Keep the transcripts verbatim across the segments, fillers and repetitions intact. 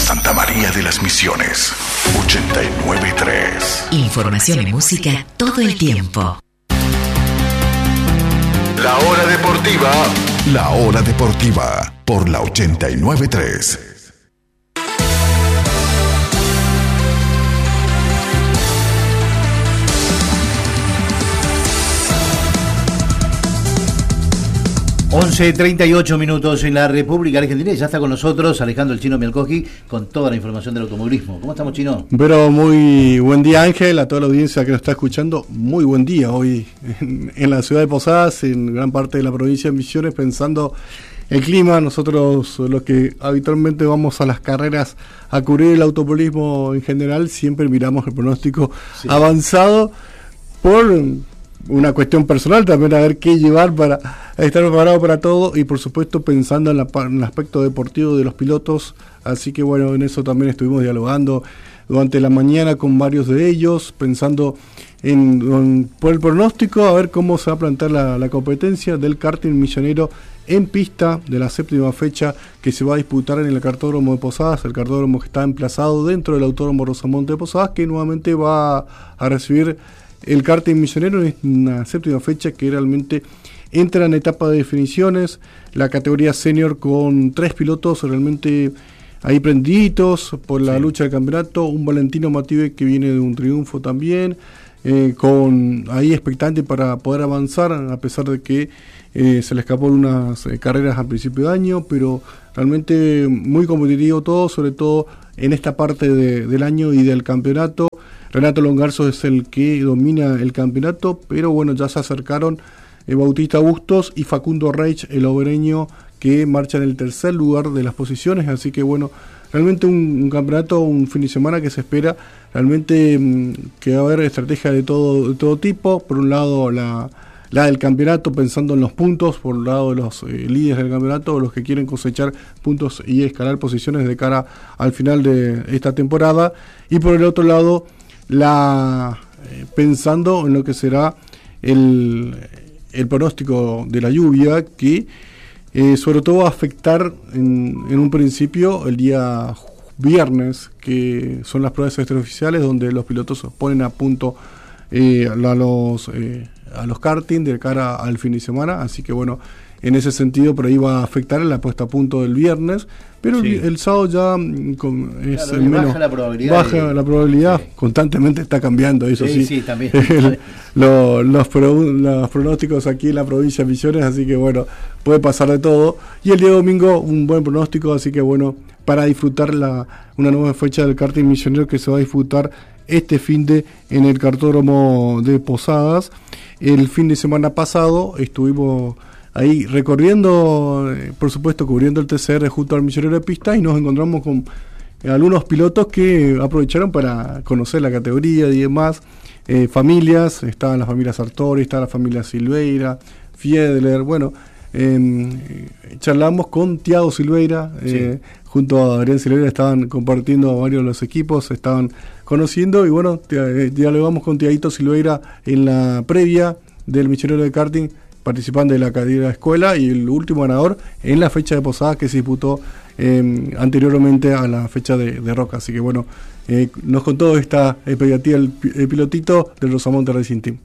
Santa María de las Misiones, ochenta y nueve punto tres. Información y música todo el tiempo. La hora deportiva. La hora deportiva por la ochenta y nueve punto tres. once treinta y ocho minutos en la República Argentina y ya está con nosotros Alejandro el Chino Mialkowski con toda la información del automovilismo. ¿Cómo estamos, Chino? Pero muy buen día, Ángel, a toda la audiencia que nos está escuchando. Muy buen día hoy en, en la ciudad de Posadas, en gran parte de la provincia de Misiones, pensando el clima. Nosotros, los que habitualmente vamos a las carreras a cubrir el automovilismo en general, siempre miramos el pronóstico sí. avanzado por una cuestión personal también, a ver qué llevar para estar preparado para todo y por supuesto pensando en, la, en el aspecto deportivo de los pilotos. Así que bueno, en eso también estuvimos dialogando durante la mañana con varios de ellos, pensando en, en por el pronóstico, a ver cómo se va a plantear la, la competencia del karting millonero en pista de la séptima fecha que se va a disputar en el cartódromo de Posadas, el cartódromo que está emplazado dentro del autódromo Rosamonte de Posadas, que nuevamente va a, a recibir el karting millonero en una séptima fecha que realmente entra en etapa de definiciones. La categoría senior con tres pilotos realmente ahí prendiditos por la sí. lucha del campeonato. Un Valentino Mative que viene de un triunfo también, eh, con ahí expectante para poder avanzar, a pesar de que eh, se le escapó unas eh, carreras al principio de año, pero realmente muy competitivo todo, sobre todo en esta parte de, del año y del campeonato. Renato Longarzo es el que domina el campeonato, pero bueno, ya se acercaron eh, Bautista Bustos y Facundo Reich, el obereño, que marcha en el tercer lugar de las posiciones. Así que bueno, realmente un, un campeonato, un fin de semana que se espera realmente mmm, que va a haber estrategia de todo, de todo tipo. Por un lado la, la del campeonato, pensando en los puntos, por un lado de los eh, líderes del campeonato, los que quieren cosechar puntos y escalar posiciones de cara al final de esta temporada, y por el otro lado la eh, pensando en lo que será el, el pronóstico de la lluvia, que eh, sobre todo va a afectar en, en un principio el día viernes, que son las pruebas extraoficiales donde los pilotos ponen a punto eh, a los eh, a los karting de cara al fin de semana. Así que bueno, en ese sentido por ahí va a afectar la puesta a punto del viernes, pero sí. el, el sábado ya con, es claro, menos, baja la probabilidad, baja de, la probabilidad sí. constantemente está cambiando eso sí, sí, sí también. el, lo, los, pro, los pronósticos aquí en la provincia de Misiones, así que bueno, puede pasar de todo, y el día domingo un buen pronóstico, así que bueno, para disfrutar la una nueva fecha del karting millonero que se va a disputar este fin de en el cartódromo de Posadas. El fin de semana pasado estuvimos ahí recorriendo, eh, por supuesto, cubriendo el T C R junto al millonero de pista, y nos encontramos con eh, algunos pilotos que aprovecharon para conocer la categoría y demás. Eh, familias, estaban las familias Sartori, estaba la familia Silveira, Fiedler, bueno, eh, charlamos con Thiago Silveira, eh, sí. junto a Adrián Silveira estaban compartiendo varios de los equipos, estaban conociendo, y bueno, dialogamos con Tiaguito Silveira en la previa del millonero de karting, participante de la cadena de escuela y el último ganador en la fecha de Posadas que se disputó eh, anteriormente a la fecha de, de Roca. Así que bueno, eh, nos contó esta expectativa el, el pilotito del Rosamonte Racing Team.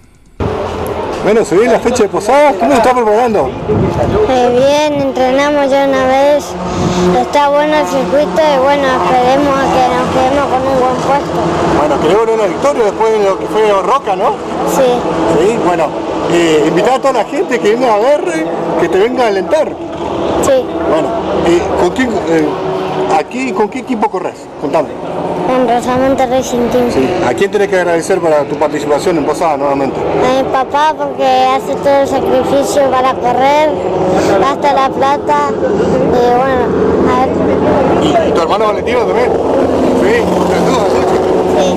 Bueno, se viene la fecha de Posadas, ¿cómo se está preparando? Eh, bien, entrenamos ya una vez, está bueno el circuito y bueno, esperemos a que nos quedemos con un buen puesto. Bueno, queremos una victoria después de lo que fue Roca, ¿no? Sí. Sí, bueno, eh, invitar a toda la gente que venga a ver, que te venga a alentar. Sí. Bueno, eh, ¿con quién, eh, aquí, ¿con qué equipo corres? Contame. En Rosamonte Racing Team. Sí. ¿A quién tenés que agradecer para tu participación en Posadas nuevamente? A mi papá, porque hace todo el sacrificio para correr, gasta la plata, y bueno, a ver. ¿Y, y tu hermano Valentino también? Sí, sí.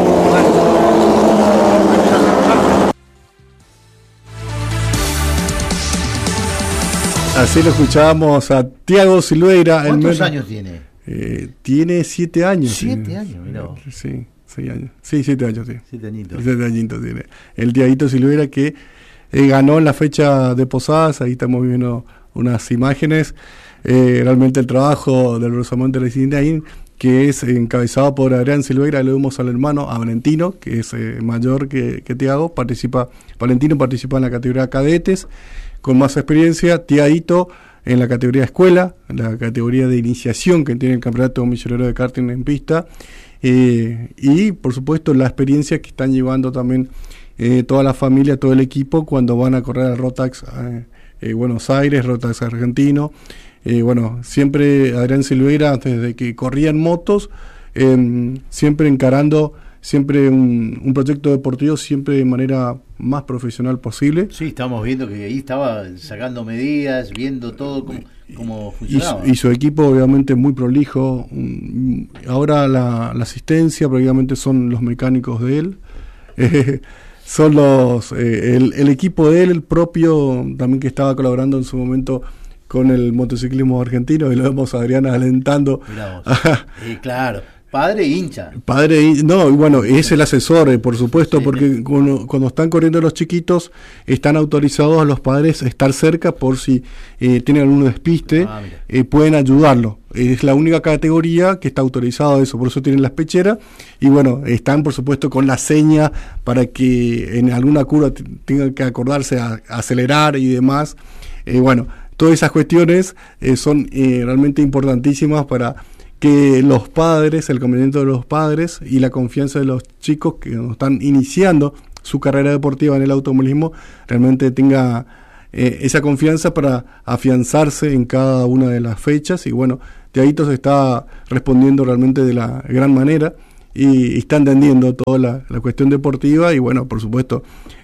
Así lo escuchábamos a Thiago Silveira. ¿Cuántos el años tiene? Eh, tiene siete años. ¿Siete tiene, años? Mirá. Sí, seis años. Sí, siete años tiene. Siete añitos. Siete añitos tiene. El Tiaguito Silveira que eh, ganó en la fecha de Posadas, ahí estamos viendo unas imágenes. eh, realmente el trabajo del Rosamonte Racing, que es encabezado por Adrián Silveira. Le vemos al hermano, a Valentino, que es eh, mayor que, que Tiago. Participa, Valentino participa en la categoría cadetes, con más experiencia. Tiaguito en la categoría escuela, en la categoría de iniciación que tiene el Campeonato Misionero de Karting en pista. Eh, y, por supuesto, la experiencia que están llevando también eh, toda la familia, todo el equipo, cuando van a correr al Rotax eh, eh, Buenos Aires, Rotax argentino. Eh, bueno, siempre Adrián Silveira, desde que corrían motos, eh, siempre encarando siempre un, un proyecto deportivo siempre de manera más profesional posible. Sí, estamos viendo que ahí estaba sacando medidas, viendo todo cómo, cómo funcionaba. Y, y su equipo obviamente muy prolijo. Ahora la, la asistencia prácticamente son los mecánicos de él. Eh, son los eh, el, el equipo de él, el propio, también que estaba colaborando en su momento con el motociclismo argentino, y lo vemos a Adriana alentando. Mirá vos. Sí, claro. Padre hincha. Padre, no, bueno, es el asesor, eh, por supuesto, Sí, porque sí. Cuando, cuando están corriendo los chiquitos, están autorizados a los padres a estar cerca por si eh, tienen algún despiste, Ah, mira. eh, pueden ayudarlo. Es la única categoría que está autorizado a eso, por eso tienen las pecheras, y bueno, están por supuesto con la seña para que en alguna curva t- tengan que acordarse a, a acelerar y demás. Eh, bueno, todas esas cuestiones eh, son eh, realmente importantísimas para que los padres, el conocimiento de los padres y la confianza de los chicos que están iniciando su carrera deportiva en el automovilismo realmente tenga eh, esa confianza para afianzarse en cada una de las fechas. Y bueno, Tiaguito se está respondiendo realmente de la gran manera y, y está entendiendo toda la, la cuestión deportiva. Y bueno, por supuesto,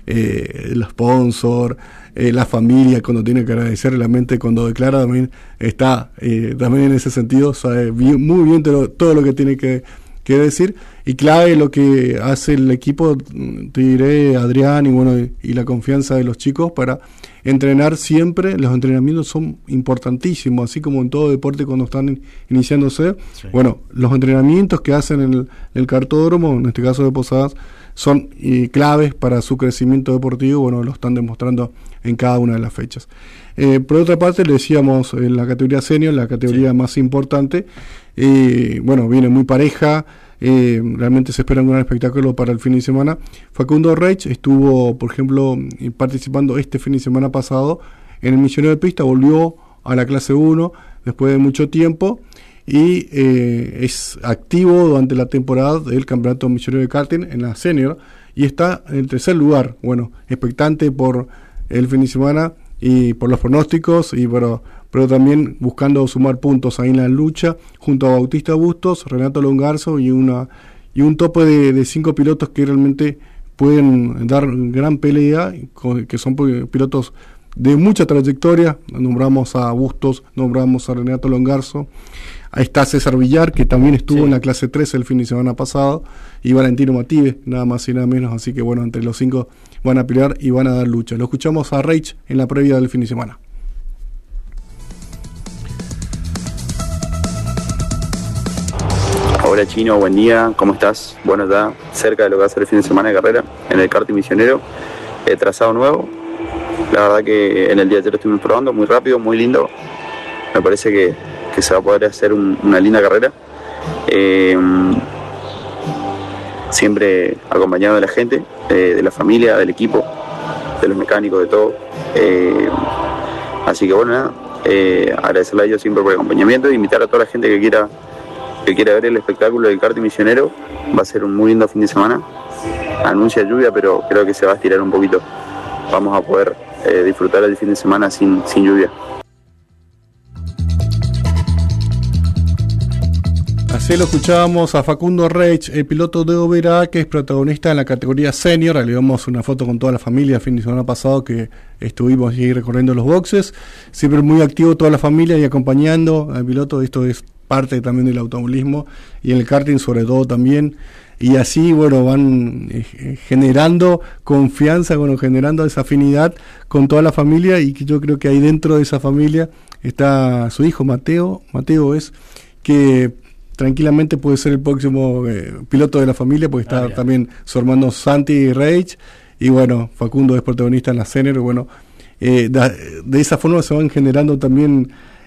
eh, el sponsor, eh, la familia, cuando tiene que agradecer, realmente cuando declara también está eh, también en ese sentido, sabe bien, muy bien todo, todo lo que tiene que, que decir. Y clave lo que hace el equipo, te diré, Adrián, y bueno, y, y la confianza de los chicos para entrenar siempre. Los entrenamientos son importantísimos, así como en todo deporte cuando están in, iniciándose. Sí. Bueno, los entrenamientos que hacen en el, el cartódromo, en este caso de Posadas, son eh, claves para su crecimiento deportivo. Bueno, lo están demostrando en cada una de las fechas. Eh, por otra parte, le decíamos en la categoría senior, la categoría Sí. más importante, eh, bueno, viene muy pareja. Eh, realmente se espera un gran espectáculo para el fin de semana. Facundo Reich estuvo, por ejemplo, participando este fin de semana pasado en el Misionero de Pista, volvió a la clase uno después de mucho tiempo y eh, es activo durante la temporada del Campeonato Misionero de Karting en la senior y está en el tercer lugar. Bueno, expectante por el fin de semana y por los pronósticos, y pero, pero también buscando sumar puntos ahí en la lucha junto a Bautista Bustos, Renato Longarzo y una y un tope de, de cinco pilotos que realmente pueden dar gran pelea, que son pilotos de mucha trayectoria. Nombramos a Bustos, nombramos a Renato Longarzo. Ahí está César Villar, que también estuvo Sí. en la clase tres el fin de semana pasado, y Valentino Mative, nada más y nada menos. Así que bueno, entre los cinco van a pelear y van a dar lucha. Lo escuchamos a Reich en la previa del fin de semana. Hola Chino, buen día, ¿cómo estás? Bueno, ya cerca de lo que va a ser el fin de semana de carrera en el karting misionero, eh, trazado nuevo. La verdad que en el día de ayer estuvimos probando, muy rápido, muy lindo. Me parece que, que se va a poder hacer un, una linda carrera. Eh, siempre acompañado de la gente, eh, de la familia, del equipo, de los mecánicos, de todo. Eh, así que bueno, nada, eh, agradecerle a ellos siempre por el acompañamiento e invitar a toda la gente que quiera que quiera ver el espectáculo del karting misionero. Va a ser un muy lindo fin de semana. Anuncia lluvia, pero creo que se va a estirar un poquito. Vamos a poder eh, disfrutar el fin de semana sin, sin lluvia. Así lo escuchábamos a Facundo Reich, el piloto de Oberá, que es protagonista en la categoría senior. Le damos una foto con toda la familia el fin de semana pasado que estuvimos ahí recorriendo los boxes. Siempre muy activo toda la familia y acompañando al piloto. Esto es parte también del automovilismo y en el karting sobre todo también. Y así, bueno, van eh, generando confianza, bueno, generando esa afinidad con toda la familia, y que yo creo que ahí dentro de esa familia está su hijo Mateo. Mateo es que tranquilamente puede ser el próximo eh, piloto de la familia, porque está Ah, también su hermano Santi Reich, y bueno, Facundo es protagonista en la senior. Bueno, eh, da, de esa forma se van generando también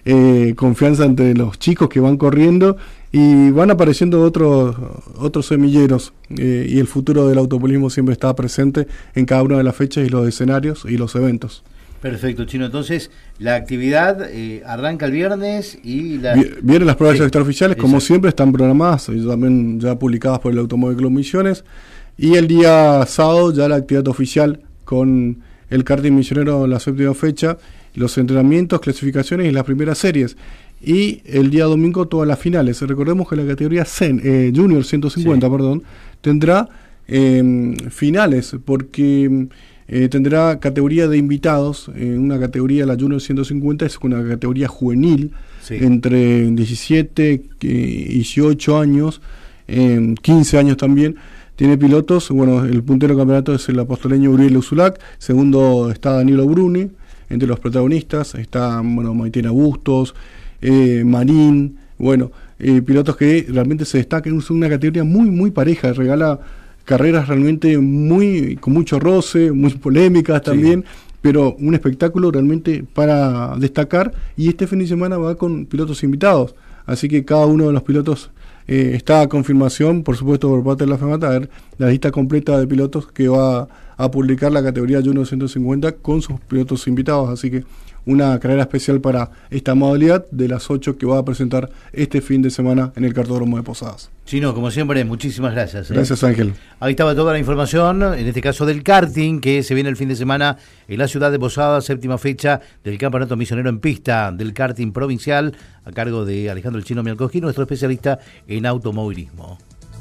eh, confianza entre los chicos que van corriendo y van apareciendo otros otros semilleros eh, y el futuro del automovilismo siempre está presente en cada una de las fechas y los escenarios y los eventos. Perfecto, Chino. Entonces, la actividad eh, arranca el viernes y... La... Vienen las pruebas sí, extraoficiales, como exacto. siempre, están programadas y también ya publicadas por el Automóvil Club Misiones. Y el día sábado ya la actividad oficial con el karting misionero en la séptima fecha, los entrenamientos, clasificaciones y las primeras series. Y el día domingo todas las finales. Recordemos que la categoría Zen, eh, Junior ciento cincuenta, sí. perdón, tendrá eh, finales porque... Eh, tendrá categoría de invitados, eh, una categoría, la Junior ciento cincuenta es una categoría juvenil, sí. entre diecisiete, dieciocho años, eh, quince años también. Tiene pilotos, bueno, el puntero del campeonato es el apostoleño Uriel Usulac, segundo está Danilo Bruni, entre los protagonistas está, bueno, Maitena Bustos, eh, Marín, bueno, eh, pilotos que realmente se destacan, es una categoría muy, muy pareja, regala carreras realmente muy con mucho roce, muy polémicas también, sí. pero un espectáculo realmente para destacar, y este fin de semana va con pilotos invitados, así que cada uno de los pilotos eh, está a confirmación, por supuesto por parte de la FEMATA, a ver la lista completa de pilotos que va a publicar la categoría Junior ciento cincuenta con sus pilotos invitados, así que una carrera especial para esta modalidad de las ocho que va a presentar este fin de semana en el Cartódromo de Posadas. Chino, como siempre, muchísimas gracias. ¿eh? Gracias, Ángel. Ahí estaba toda la información, en este caso del karting, que se viene el fin de semana en la ciudad de Posadas, séptima fecha del Campeonato Misionero en Pista del karting provincial, a cargo de Alejandro el Chino Mialcojí, nuestro especialista en automovilismo.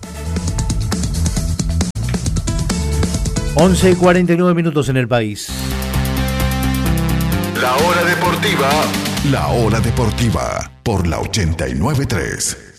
once cuarenta y nueve minutos en el país. La hora deportiva, la hora deportiva por la ochenta y nueve punto tres.